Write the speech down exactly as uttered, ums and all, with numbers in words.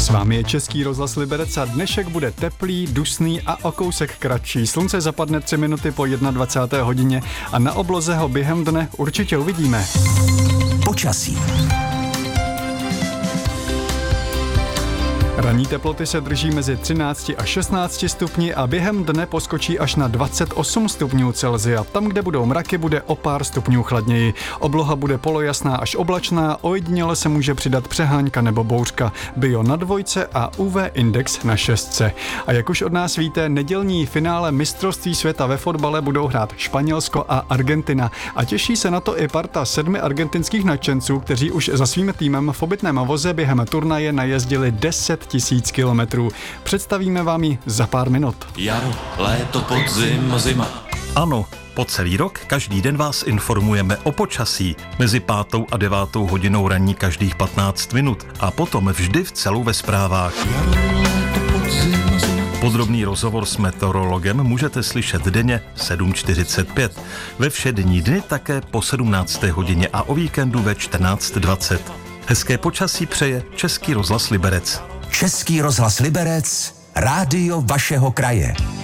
S vámi je Český rozhlas Liberec a dnešek bude teplý, dusný a o kousek kratší. Slunce zapadne tři minuty po dvacáté jedné hodině a na obloze ho během dne určitě uvidíme. Počasí. Ranní teploty se drží mezi třinácti a šestnácti stupni a během dne poskočí až na dvacet osm stupňů Celsia. Tam, kde budou mraky, bude o pár stupňů chladněji. Obloha bude polojasná až oblačná, ojediněle se může přidat přehánka nebo bouřka. Bio na dvojce a U V index na šestce. A jak už od nás víte, nedělní finále mistrovství světa ve fotbale budou hrát Španělsko a Argentina. A těší se na to i parta sedmi argentinských nadšenců, kteří už za svým týmem v obytném voze během turnaje najezdili deset tisíc kilometrů. Představíme vám ji za pár minut. Jaro, léto, podzim, zima. Ano, po celý rok každý den vás informujeme o počasí. Mezi pátou a devátou hodinou ranní každých patnáct minut a potom vždy v celou ve zprávách. Jaro, léto, podzim, zima. Podrobný rozhovor s meteorologem můžete slyšet denně sedm čtyřicet pět. Ve všední dny také po sedmnácté hodině a o víkendu ve čtrnáct dvacet. Hezké počasí přeje Český rozhlas Liberec. Český rozhlas Liberec, rádio vašeho kraje.